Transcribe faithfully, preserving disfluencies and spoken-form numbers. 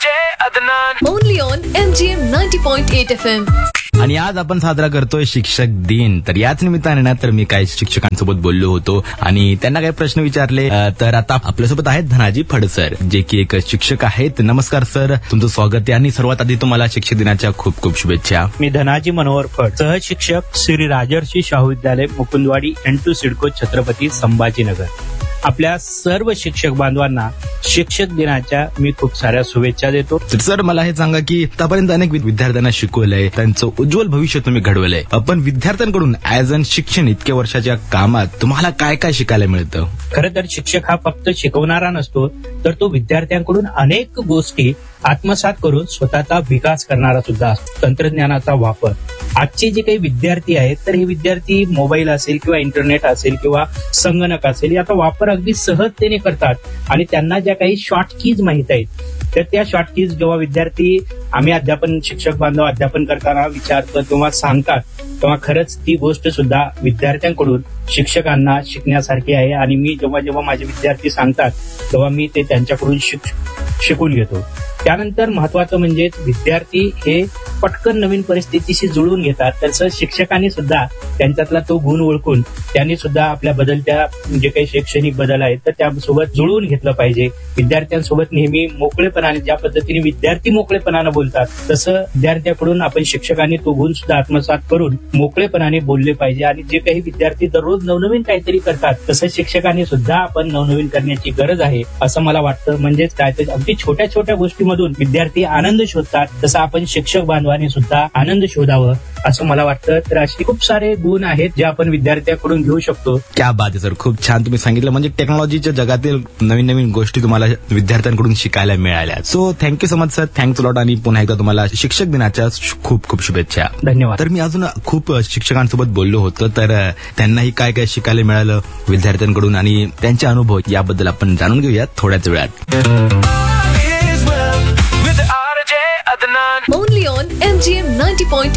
Only on M G M ninety point eight F M. आणि आज आपण साजरा करतोय शिक्षक दिन. तर याच निमित्ताने ना तर मी काही शिक्षकांसोबत बोललो होतो आणि त्यांना काही प्रश्न विचारले. अ, तर आता आपल्यासोबत आहेत धनाजी फड सर, जे की एक शिक्षक आहेत. नमस्कार सर, तुमचं स्वागत आहे आणि सर्वात आधी तुम्हाला शिक्षक दिनाच्या खूप खूप शुभेच्छा. मी धनाजी मनोहर फड, सहशिक्षक, श्री राजर्षी शाहू विद्यालय, मुकुंदवाडी, एन टू सिडको, छत्रपती संभाजीनगर. आपल्या सर्व शिक्षक बांधवांना शिक्षक दिनाच्या मी खूप साऱ्या शुभेच्छा देतो. तर सर मला हे सांगा की आतापर्यंत अनेक विद्यार्थ्यांना शिकवलंय, त्यांचं उज्ज्वल भविष्य तुम्ही घडवलंय. पण विद्यार्थ्यांकडून ऍज अन शिक्षण इतक्या वर्षाच्या कामात तुम्हाला काय काय शिकायला मिळतं? खरं तर शिक्षक हा फक्त शिकवणारा नसतो, तर तो विद्यार्थ्यांकडून अनेक गोष्टी आत्मसात करून स्वतःचा विकास करणारा सुद्धा असतो. तंत्रज्ञानाचा वापर, आजचे जे काही विद्यार्थी आहेत तर हे विद्यार्थी मोबाईल असेल किंवा इंटरनेट असेल किंवा संगणक असेल याचा वापर अगदी सहजतेने करतात आणि त्यांना ज्या काही शॉर्ट कीज माहित आहेत तर त्या शॉर्ट कीज जेव्हा विद्यार्थी आम्ही अध्यापन शिक्षक बांधव अध्यापन करताना विचारतो किंवा सांगतात तेव्हा खरंच ती गोष्ट सुद्धा विद्यार्थ्यांकडून शिक्षकांना शिकण्यासारखी आहे. आणि मी जेव्हा जेव्हा माझे विद्यार्थी सांगतात तेव्हा मी ते त्यांच्याकडून शिक शिकून घेतो. त्यानंतर महत्वाचं म्हणजे विद्यार्थी हे पटकन नवीन परिस्थितीशी जुळवून घेतात, तसं शिक्षकांनी सुद्धा त्यांच्यातला तो गुण ओळखून त्यांनी सुद्धा आपल्या बदलत्या जे काही शैक्षणिक बदल आहेत तर त्यासोबत जुळवून घेतलं पाहिजे. विद्यार्थ्यांसोबत नेहमी मोकळेपणाने, ज्या पद्धतीने विद्यार्थी मोकळेपणाने बोलतात तसं विद्यार्थ्याकडून आपण शिक्षकांनी तो गुण सुद्धा आत्मसात करून मोकळेपणाने बोलले पाहिजे. आणि जे काही विद्यार्थी दररोज नवनवीन काहीतरी करतात तसं शिक्षकांनी सुद्धा आपण नवनवीन करण्याची गरज आहे असं मला वाटतं. म्हणजेच काय तर अगदी छोट्या छोट्या गोष्टीमधून विद्यार्थी आनंद शोधतात, तसं आपण शिक्षक बांधवांनी सुद्धा आनंद शोधावं असं मला वाटतं. तर असे खूप सारे गुण आहेत जे आपण विद्यार्थ्याकडून घेऊ शकतो. क्या बात आहे सर, खूप छान तुम्ही सांगितलं. म्हणजे टेक्नॉलॉजीच्या जगातील नवीन नवीन गोष्टी तुम्हाला विद्यार्थ्यांकडून शिकायला मिळाल्या. So thank you so much sir, thanks lot. आणि पुन्हा एकदा तुम्हाला शिक्षक दिनाच्या खूप खूप शुभेच्छा. धन्यवाद. तर मी अजून खूप शिक्षकांसोबत बोललो होतो, तर त्यांनाही काय काय शिकायला मिळालं विद्यार्थ्यांकडून आणि त्यांचे अनुभव याबद्दल आपण जाणून घेऊयात थोड्याच वेळात. Only on M G M ninety point